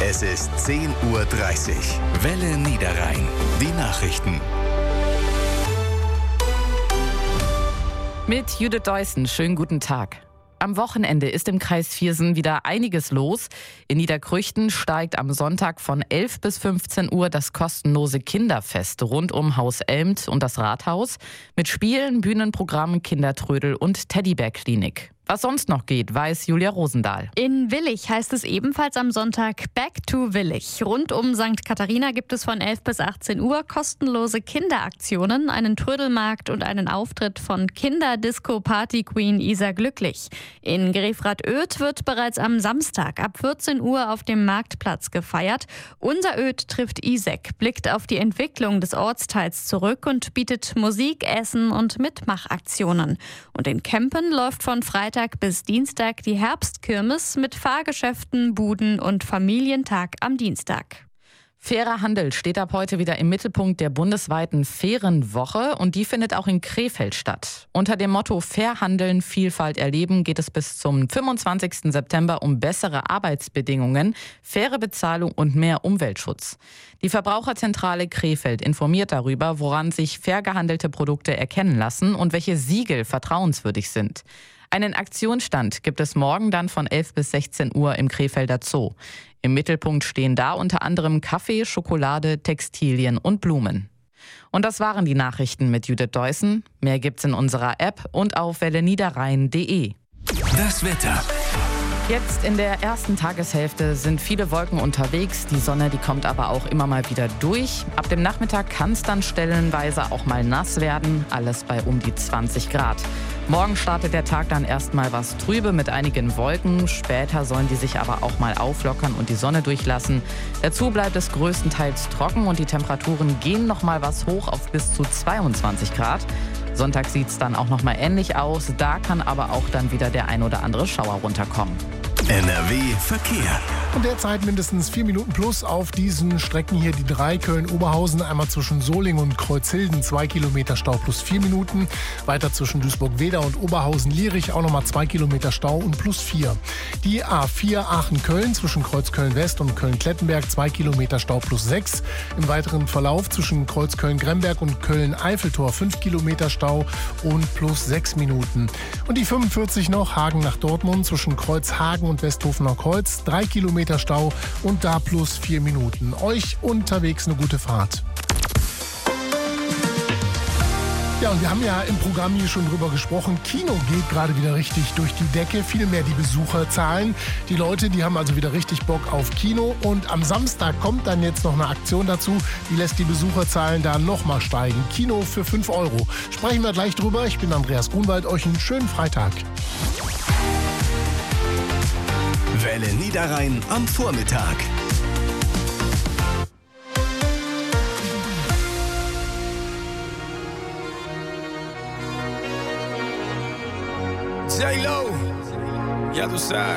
Es ist 10:30 Uhr. Welle Niederrhein. Die Nachrichten. Mit Judith Deussen, schönen guten Tag. Am Wochenende ist im Kreis Viersen wieder einiges los. In Niederkrüchten steigt am Sonntag von 11 bis 15 Uhr das kostenlose Kinderfest rund um Haus Elmt und das Rathaus mit Spielen, Bühnenprogrammen, Kindertrödel und Teddybär-Klinik. Was sonst noch geht, weiß Julia Rosendahl. In Willich heißt es ebenfalls am Sonntag Back to Willich. Rund um St. Katharina gibt es von 11 bis 18 Uhr kostenlose Kinderaktionen, einen Trödelmarkt und einen Auftritt von Kinderdisco-Party-Queen Isa Glücklich. In Grefrath-Oedt wird bereits am Samstag ab 14 Uhr auf dem Marktplatz gefeiert. Unser Oedt trifft Isek, blickt auf die Entwicklung des Ortsteils zurück und bietet Musik, Essen und Mitmachaktionen. Und in Kempen läuft von Freitag bis Dienstag die Herbstkirmes mit Fahrgeschäften, Buden und Familientag am Dienstag. Fairer Handel steht ab heute wieder im Mittelpunkt der bundesweiten Fährenwoche und die findet auch in Krefeld statt. Unter dem Motto Fair handeln, Vielfalt erleben geht es bis zum 25. September um bessere Arbeitsbedingungen, faire Bezahlung und mehr Umweltschutz. Die Verbraucherzentrale Krefeld informiert darüber, woran sich fair gehandelte Produkte erkennen lassen und welche Siegel vertrauenswürdig sind. Einen Aktionsstand gibt es morgen dann von 11 bis 16 Uhr im Krefelder Zoo. Im Mittelpunkt stehen da unter anderem Kaffee, Schokolade, Textilien und Blumen. Und das waren die Nachrichten mit Judith Deussen. Mehr gibt's in unserer App und auf welleniederrhein.de. Das Wetter. Jetzt in der ersten Tageshälfte sind viele Wolken unterwegs. Die Sonne, die kommt aber auch immer mal wieder durch. Ab dem Nachmittag kann es dann stellenweise auch mal nass werden. Alles bei um die 20 Grad. Morgen startet der Tag dann erstmal was trübe mit einigen Wolken. Später sollen die sich aber auch mal auflockern und die Sonne durchlassen. Dazu bleibt es größtenteils trocken und die Temperaturen gehen noch mal was hoch auf bis zu 22 Grad. Sonntag sieht es dann auch noch mal ähnlich aus. Da kann aber auch dann wieder der ein oder andere Schauer runterkommen. NRW Verkehr. Und derzeit mindestens 4 Minuten plus auf diesen Strecken hier die 3 Köln-Oberhausen, einmal zwischen Solingen und Kreuzhilden 2 Kilometer Stau plus 4 Minuten. Weiter zwischen Duisburg-Weder und Oberhausen-Lierich auch nochmal 2 Kilometer Stau und plus 4. Die A4 Aachen-Köln zwischen Kreuzköln-West und Köln-Klettenberg 2 Kilometer Stau plus 6. Im weiteren Verlauf zwischen Kreuzköln-Gremberg und Köln-Eiffeltor 5 Kilometer Stau und plus 6 Minuten. Und die 45 noch Hagen nach Dortmund zwischen Kreuzhagen und Westhofener Kreuz 3 Kilometer Stau und da plus 4 Minuten. Euch unterwegs eine gute Fahrt. Ja, und wir haben ja im Programm hier schon drüber gesprochen. Kino geht gerade wieder richtig durch die Decke. Vielmehr die Besucherzahlen. Die Leute, die haben also wieder richtig Bock auf Kino. Und am Samstag kommt dann jetzt noch eine Aktion dazu. Die lässt die Besucherzahlen da nochmal steigen. Kino für 5 Euro. Sprechen wir gleich drüber. Ich bin Andreas Grunwald. Euch einen schönen Freitag. Welle Niederrhein am Vormittag. J-Lo, ya tú sabes.